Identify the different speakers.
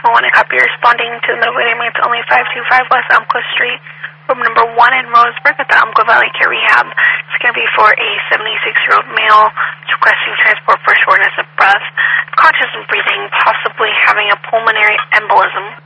Speaker 1: 1 and copy responding to the middle ambulance only 525 West Umpqua Street, room number 1 in Roseburg at the Umpqua Valley Care Rehab. It's going to be for a 76-year-old male requesting transport for shortness of breath, conscious and breathing, possibly having a pulmonary embolism.